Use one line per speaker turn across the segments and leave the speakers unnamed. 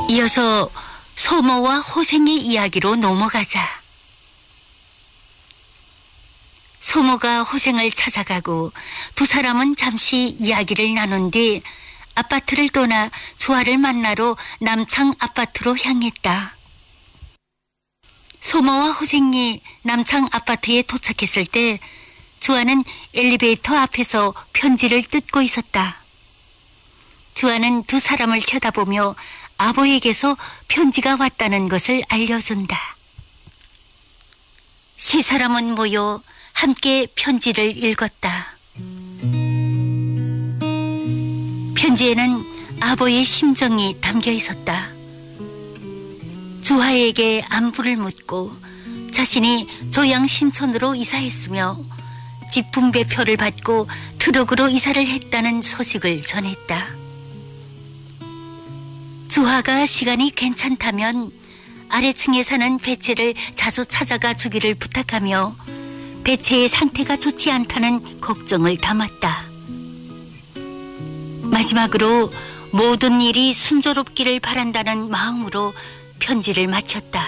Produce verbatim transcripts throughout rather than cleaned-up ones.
이어서 소모와 호생의 이야기로 넘어가자. 소모가 호생을 찾아가고 두 사람은 잠시 이야기를 나눈 뒤 아파트를 떠나 주아를 만나러 남창 아파트로 향했다. 소모와 호생이 남창 아파트에 도착했을 때 주아는 엘리베이터 앞에서 편지를 뜯고 있었다. 주아는 두 사람을 쳐다보며 아버에게서 편지가 왔다는 것을 알려준다. 세 사람은 모여 함께 편지를 읽었다. 편지에는 아버의 심정이 담겨 있었다. 주아에게 안부를 묻고 자신이 조양 신촌으로 이사했으며 집 붕대표를 받고 트럭으로 이사를 했다는 소식을 전했다. 주아가 시간이 괜찮다면 아래층에 사는 배채를 자주 찾아가 주기를 부탁하며 배채의 상태가 좋지 않다는 걱정을 담았다. 마지막으로 모든 일이 순조롭기를 바란다는 마음으로 편지를 마쳤다.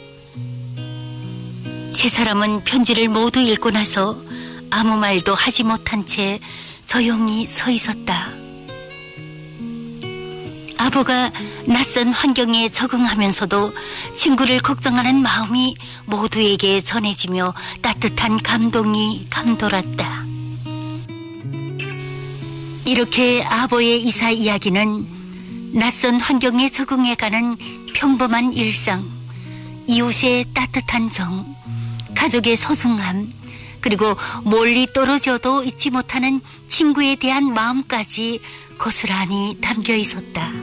세 사람은 편지를 모두 읽고 나서 아무 말도 하지 못한 채 조용히 서 있었다. 아버가 낯선 환경에 적응하면서도 친구를 걱정하는 마음이 모두에게 전해지며 따뜻한 감동이 감돌았다. 이렇게 아버의 이사 이야기는 낯선 환경에 적응해가는 평범한 일상, 이웃의 따뜻한 정, 가족의 소중함, 그리고 멀리 떨어져도 잊지 못하는 친구에 대한 마음까지 고스란히 담겨 있었다.